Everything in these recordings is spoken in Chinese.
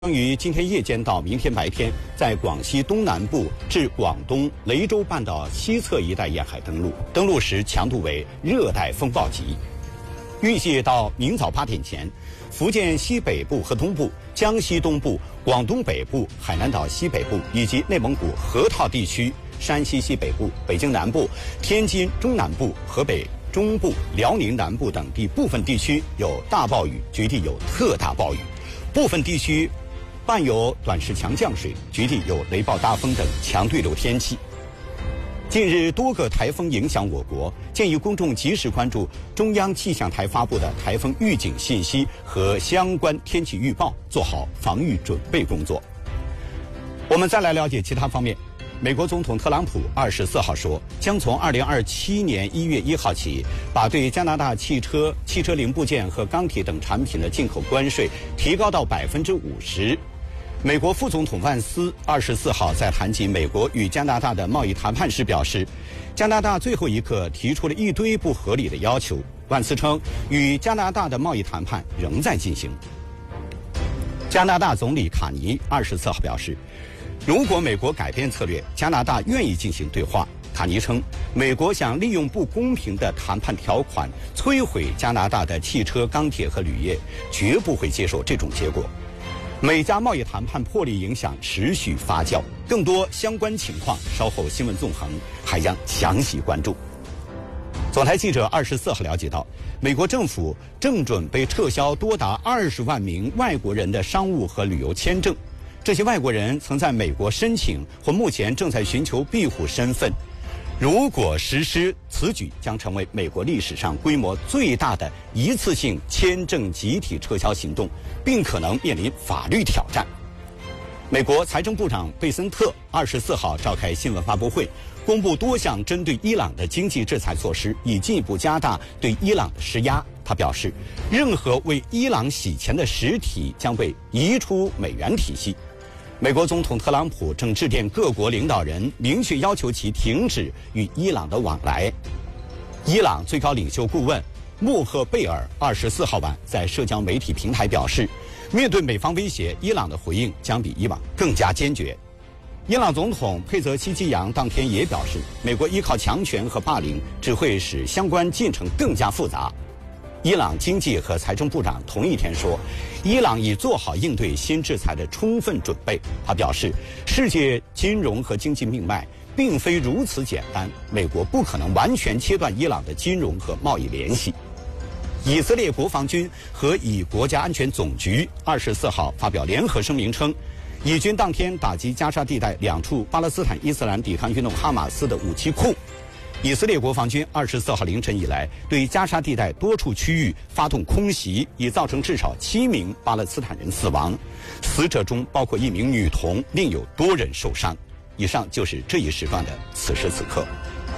将于今天夜间到明天白天，在广西东南部至广东雷州半岛西侧一带沿海登陆，登陆时强度为热带风暴级。预计到明早8点前，福建西北部和东部、江西东部、广东北部、海南岛西北部以及内蒙古河套地区、山西西北部、北京南部、天津中南部、河北中部、辽宁南部等地部分地区有大暴雨，局地有特大暴雨，部分地区伴有短时强降水，局地有雷暴大风等强对流天气。近日，多个台风影响我国，建议公众及时关注中央气象台发布的台风预警信息和相关天气预报，做好防御准备工作。我们再来了解其他方面。美国总统特朗普24号说，将从2027年1月1号起，把对加拿大汽车零部件和钢铁等产品的进口关税提高到50%。美国副总统万斯24号在谈及美国与加拿大的贸易谈判时表示，加拿大最后一刻提出了一堆不合理的要求。万斯称，与加拿大的贸易谈判仍在进行。加拿大总理卡尼24号表示，如果美国改变策略，加拿大愿意进行对话。卡尼称，美国想利用不公平的谈判条款摧毁加拿大的汽车、钢铁和铝业，绝不会接受这种结果。美加贸易谈判破裂影响持续发酵，更多相关情况稍后新闻纵横还将详细关注。总台记者24号了解到，美国政府正准备撤销多达20万名外国人的商务和旅游签证。这些外国人曾在美国申请或目前正在寻求庇护身份。如果实施，此举将成为美国历史上规模最大的一次性签证集体撤销行动，并可能面临法律挑战。美国财政部长贝森特24号召开新闻发布会，公布多项针对伊朗的经济制裁措施，以进一步加大对伊朗的施压。他表示，任何为伊朗洗钱的实体将被移出美元体系。美国总统特朗普正致电各国领导人，明确要求其停止与伊朗的往来。伊朗最高领袖顾问穆赫贝尔24号晚在社交媒体平台表示，面对美方威胁，伊朗的回应将比以往更加坚决。伊朗总统佩泽希基扬当天也表示，美国依靠强权和霸凌只会使相关进程更加复杂。伊朗经济和财政部长同一天说，伊朗已做好应对新制裁的充分准备。他表示，世界金融和经济命脉并非如此简单，美国不可能完全切断伊朗的金融和贸易联系。以色列国防军和以国家安全总局24号发表联合声明称，以军当天打击加沙地带2处巴勒斯坦伊斯兰抵抗运动哈马斯的武器库。以色列国防军24号凌晨以来对加沙地带多处区域发动空袭，已造成至少7名巴勒斯坦人死亡，死者中包括1名女童，另有多人受伤。以上就是这一时段的此时此刻。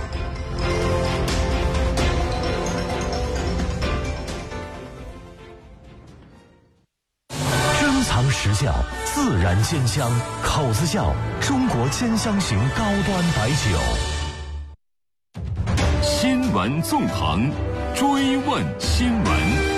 珍藏时效，自然鲜香，口子窖中国千香型高端白酒。 新闻纵横，追问新闻。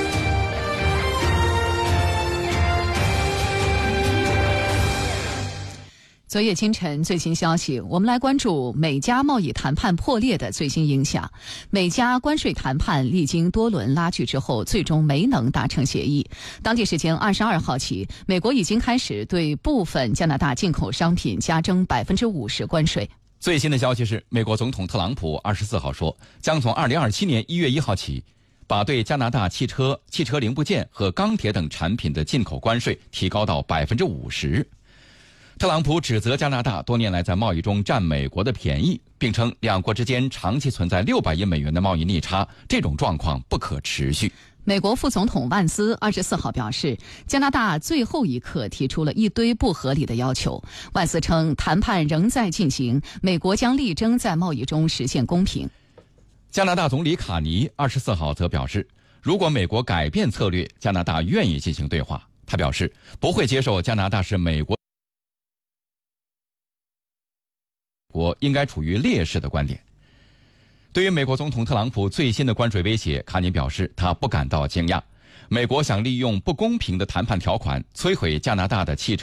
昨夜清晨最新消息，我们来关注美加贸易谈判破裂的最新影响。美加关税谈判历经多轮拉锯之后，最终没能达成协议。当地时间22号起，美国已经开始对部分加拿大进口商品加征50%关税。 最新的消息是，美国总统特朗普24号说，将从2027年1月1号起，把对加拿大汽车零部件和钢铁等产品的进口关税提高到50%。特朗普指责加拿大多年来在贸易中占美国的便宜，并称两国之间长期存在600亿美元的贸易逆差，这种状况不可持续。 美国副总统万斯24号表示，加拿大最后一刻提出了一堆不合理的要求。万斯称，谈判仍在进行，美国将力争在贸易中实现公平。 加拿大总理卡尼24号则表示，如果美国改变策略，加拿大愿意进行对话。他表示，不会接受加拿大是美国应该处于劣势的观点。对于美国总统特朗普最新的关税威胁，卡尼表示他不感到惊讶。 美国想利用不公平的谈判条款摧毁加拿大的汽车